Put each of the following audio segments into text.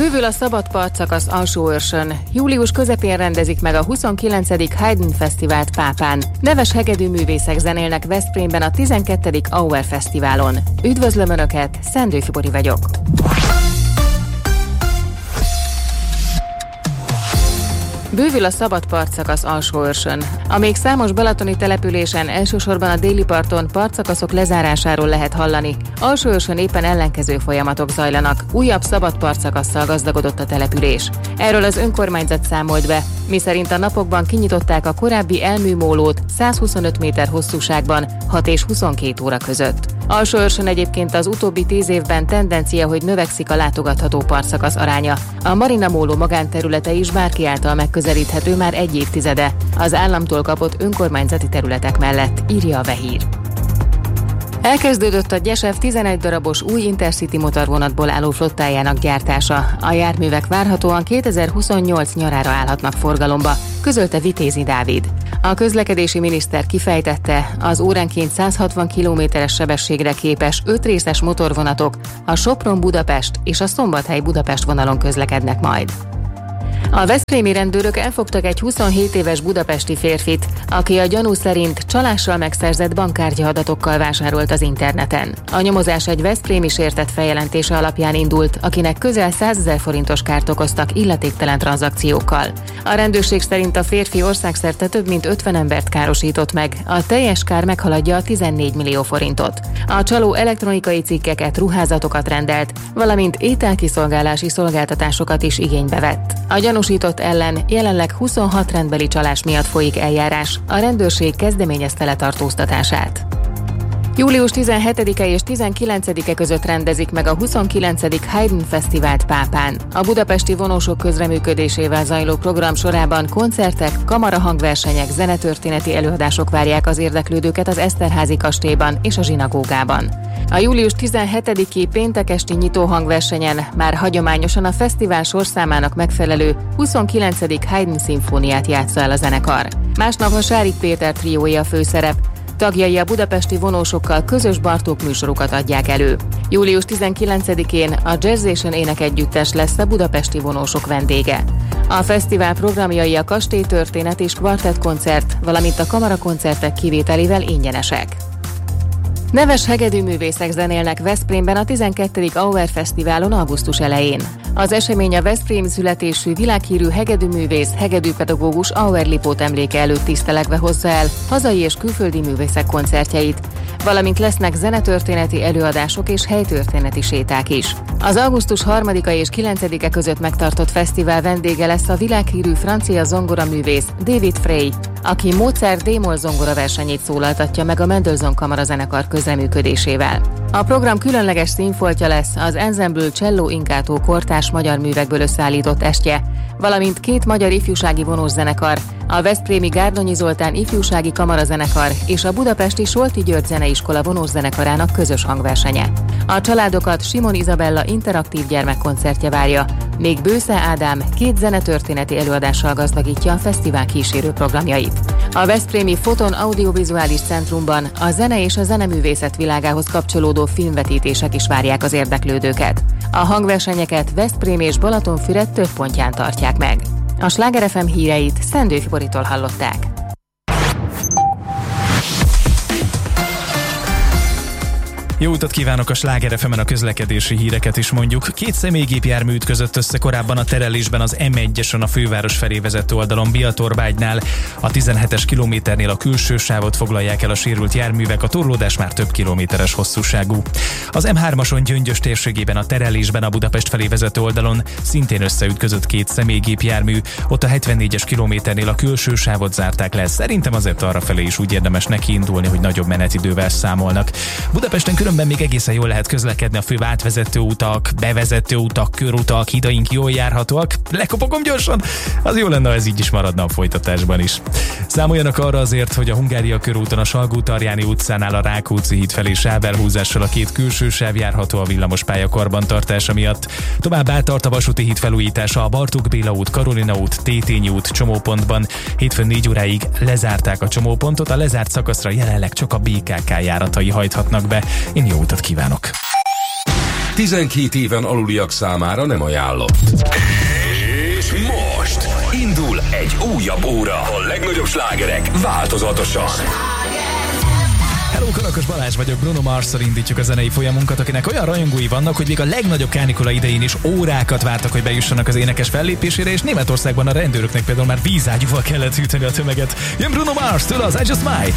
Bővül a szabadpart szakasz Alsóőrsön. Július közepén rendezik meg a 29. Haydn Fesztivált Pápán. Neves hegedűművészek zenélnek Veszprémben a 12. Auer Fesztiválon. Üdvözlöm Önöket, Szendő Fibori vagyok. Bővül a szabadpart szakasz Alsóőrsön. A még számos balatoni településen, elsősorban a déli parton partszakaszok lezárásáról lehet hallani. Alsóőrsön éppen ellenkező folyamatok zajlanak. Újabb szabad partszakasszal gazdagodott a település. Erről az önkormányzat számolt be, miszerint a napokban kinyitották a korábbi elműmólót 125 méter hosszúságban 6 és 22 óra között. Alsóőrsön egyébként az utóbbi 10 évben tendencia, hogy növekszik a látogatható partszakasz aránya. A Marina móló magánterülete is bárki által megközelíthető már egy évtizede, az államtól kapott önkormányzati területek mellett, írja a Vehír. Elkezdődött a Gyesev 11 darabos új Intercity motorvonatból álló flottájának gyártása. A járművek várhatóan 2028 nyarára állhatnak forgalomba, közölte Vitézi Dávid. A közlekedési miniszter kifejtette, az óránként 160 km-es sebességre képes 5 részes motorvonatok a Sopron-Budapest és a Szombathely-Budapest vonalon közlekednek majd. A veszprémi rendőrök elfogtak egy 27 éves budapesti férfit, aki a gyanú szerint csalással megszerzett bankkártya adatokkal vásárolt az interneten. A nyomozás egy veszprémi sértett feljelentése alapján indult, akinek közel 100 000 forintos kárt okoztak illetéktelen tranzakciókkal. A rendőrség szerint a férfi országszerte több mint 50 embert károsított meg, a teljes kár meghaladja a 14 millió forintot. A csaló elektronikai cikkeket, ruházatokat rendelt, valamint ételkiszolgálási szolgáltatásokat is igénybe vett. A gyanúsított ellen jelenleg 26 rendbeli csalás miatt folyik eljárás, a rendőrség kezdeményezte letartóztatását. Július 17-e és 19-e között rendezik meg a 29. Haydn Fesztivált Pápán. A budapesti vonósok közreműködésével zajló program sorában koncertek, kamarahangversenyek, zenetörténeti előadások várják az érdeklődőket az Eszterházy kastélyban és a zsinagógában. A július 17-i péntek esti nyitóhangversenyen már hagyományosan a fesztivál sorszámának megfelelő 29. Haydn szimfóniát játsza el a zenekar. Másnap a Sárik Péter triója a főszerep, tagjai a budapesti vonósokkal közös Bartók műsorokat adják elő. Július 19-én a Jazzation énekegyüttes lesz a budapesti vonósok vendége. A fesztivál programjai a kastélytörténet és kvartettkoncert, valamint a kamarakoncertek kivételével ingyenesek. Neves hegedűművészek zenélnek Veszprémben a 12. Auer Fesztiválon augusztus elején. Az esemény a veszprémi születésű világhírű hegedűművész, hegedűpedagógus Auer Lipót emléke előtt tisztelegve hozza el hazai és külföldi művészek koncertjeit, valamint lesznek zenetörténeti előadások és helytörténeti séták is. Az augusztus 3-a és 9-e között megtartott fesztivál vendége lesz a világhírű francia zongoraművész David Frey, aki Mozart D-moll zongora versenyét szólaltatja meg a Mendelssohn Kamarazenekar közreműködésével. A program különleges színfoltja lesz az Ensemble Cello Inkato kortárs magyar művekből összeállított estje, valamint 2 magyar ifjúsági vonószenekar, a veszprémi Gárdonyi Zoltán ifjúsági kamarazenekar és a budapesti Solti György zeneiskola vonószenekarának közös hangversenye. A családokat Simon Izabella interaktív gyermekkoncertje várja, még Bősze Ádám 2 zenetörténeti előadással gazdagítja a fesztivál kísérő programjait. A veszprémi Foton Audiovizuális Centrumban a zene és a zeneművészet világához kapcsolódó filmvetítések is várják az érdeklődőket. A hangversenyeket Veszprém és Balatonfüred több pontján tartják meg. A Sláger FM híreit Szendő Fiboritól hallották. Jó utat kívánok, a Sláger FM-en a közlekedési híreket is mondjuk. 2 személygépjármű ütközött össze korábban a terelésben az M1-esen a főváros felé vezető oldalon Biatorbágynál. A 17-es kilométernél a külső sávot foglalják el a sérült járművek, a torlódás már több kilométeres hosszúságú. Az M3-ason Gyöngyös térségében a terelésben a Budapest felé vezető oldalon szintén összeütközött 2 személygépjármű, ott a 74-es kilométernél a külső sávot zárták le. Szerintem azért arra felé is úgy érdemes nekiindulni, hogy nagyobb menetidővel számolnak. Budapesten különben még egészen jól lehet közlekedni, a fő átvezető utak, bevezető utak, körutak, hidaink jól járhatóak. Lekopogom gyorsan, az jó lenne, ha ez így is maradna a folytatásban is. Számoljanak arra azért, hogy a Hungária körúton a Salgó-Tarjáni utcánál a Rákóczi híd felé sávelhúzással a 2 külső sáv járható a villamospálya karbantartása miatt. Továbbá tart a vasúti híd felújítása a Bartók Béla út, Karolina út, Tétényi út csomópontban. Hétfőn 4 óráig lezárták a csomópontot, a lezárt szakaszra jelenleg csak a BKK járatai hajthatnak be. Én jó utat kívánok! 12 éven aluliak számára nem ajánlott. És most indul egy újabb óra. A legnagyobb slágerek változatosan. Hello, Kalakos Balázs vagyok, Bruno Mars-szal indítjuk a zenei folyamunkat, akinek olyan rajongói vannak, hogy még a legnagyobb kánikula idején is órákat vártak, hogy bejussanak az énekes fellépésére, és Németországban a rendőröknek például már vízágyúval kellett hűteni a tömeget. Jön Bruno Mars, tőle az I Just Might.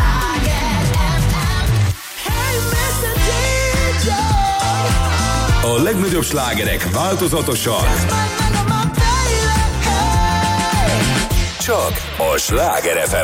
A legnagyobb slágerek változatosan. Csak a Sláger FM.